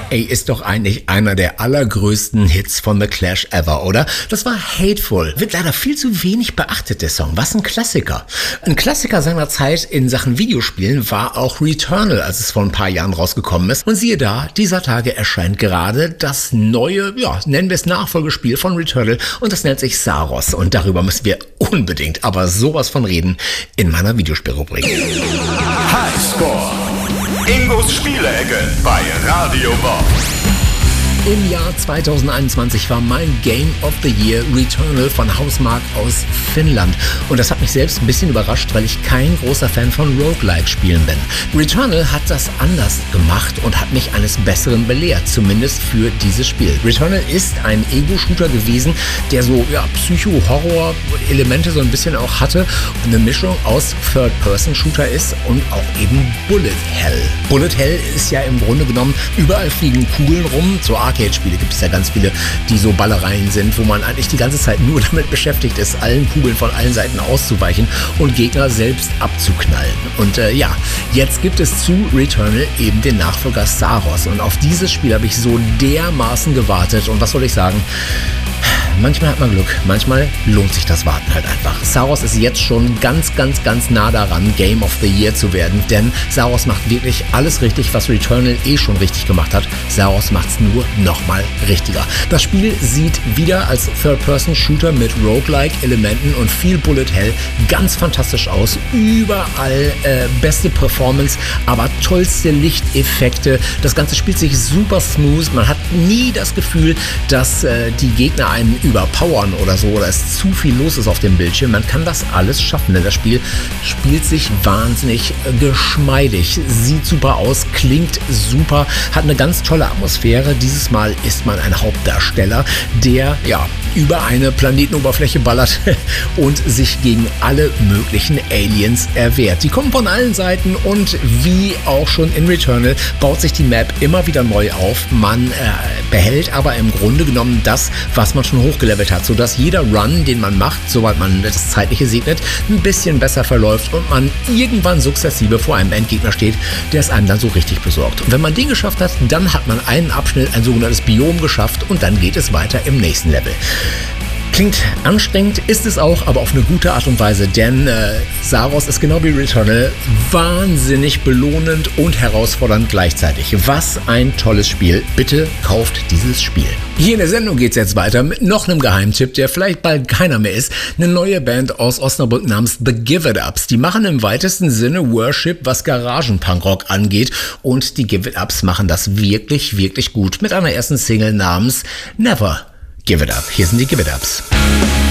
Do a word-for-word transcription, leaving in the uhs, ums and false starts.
Ey, ist doch eigentlich einer der allergrößten Hits von The Clash ever, oder? Das war Hateful. Wird leider viel zu wenig beachtet, der Song. Was ein Klassiker. Ein Klassiker seiner Zeit in Sachen Videospielen war auch Returnal, als es vor ein paar Jahren rausgekommen ist. Und siehe da, dieser Tage erscheint gerade das neue, ja, nennen wir es Nachfolgespiel von Returnal, und das nennt sich Saros. Und darüber müssen wir unbedingt, aber sowas von reden, in meiner Videospielrubrik. Highscore. Ingos Spielecke bei Radio Bob. Im Jahr zwanzig einundzwanzig war mein Game of the Year Returnal von Housemarque aus Finnland. Und das hat mich selbst ein bisschen überrascht, weil ich kein großer Fan von Roguelike-Spielen bin. Returnal hat das anders gemacht und hat mich eines Besseren belehrt, zumindest für dieses Spiel. Returnal ist ein Ego-Shooter gewesen, der so ja, Psycho-Horror-Elemente so ein bisschen auch hatte. Und eine Mischung aus Third-Person-Shooter ist und auch eben Bullet Hell. Bullet Hell ist ja im Grunde genommen, überall fliegen Kugeln rum, so Arcade-Spiele gibt es ja ganz viele, die so Ballereien sind, wo man eigentlich die ganze Zeit nur damit beschäftigt ist, allen Kugeln von allen Seiten auszuweichen und Gegner selbst abzuknallen. Und äh, ja, jetzt gibt es zu Returnal eben den Nachfolger Saros. Und auf dieses Spiel habe ich so dermaßen gewartet. Und was soll ich sagen? Manchmal hat man Glück, manchmal lohnt sich das Warten halt einfach. Saros ist jetzt schon ganz, ganz, ganz nah daran, Game of the Year zu werden, denn Saros macht wirklich alles richtig, was Returnal eh schon richtig gemacht hat. Saros macht es nur nochmal richtiger. Das Spiel sieht wieder als Third-Person-Shooter mit Roguelike-Elementen und viel Bullet Hell ganz fantastisch aus. Überall äh, beste Performance, aber tollste Lichteffekte. Das Ganze spielt sich super smooth. Man hat nie das Gefühl, dass äh, die Gegner einen überpowern oder so, oder es zu viel los ist auf dem Bildschirm. Man kann das alles schaffen, denn das Spiel spielt sich wahnsinnig geschmeidig, sieht super aus, klingt super, hat eine ganz tolle Atmosphäre. Dieses Mal ist man ein Hauptdarsteller, der ja über eine Planetenoberfläche ballert und sich gegen alle möglichen Aliens erwehrt. Die kommen von allen Seiten und wie auch schon in Returnal baut sich die Map immer wieder neu auf. Man äh, behält aber im Grunde genommen das, was man schon hochgelevelt hat, sodass jeder Run, den man macht, soweit man das Zeitliche segnet, ein bisschen besser verläuft und man irgendwann sukzessive vor einem Endgegner steht, der es einem dann so richtig besorgt. Und wenn man den geschafft hat, dann hat man einen Abschnitt, ein sogenanntes Biom geschafft und dann geht es weiter im nächsten Level. Klingt anstrengend, ist es auch, aber auf eine gute Art und Weise, denn äh, Saros ist genau wie Returnal wahnsinnig belohnend und herausfordernd gleichzeitig. Was ein tolles Spiel. Bitte kauft dieses Spiel. Hier in der Sendung geht es jetzt weiter mit noch einem Geheimtipp, der vielleicht bald keiner mehr ist. Eine neue Band aus Osnabrück namens The Give It Ups. Die machen im weitesten Sinne Worship, was Garagen-Punkrock angeht. Und die Give It Ups machen das wirklich, wirklich gut mit einer ersten Single namens Never Give It Up. Hier sind die Give It Ups.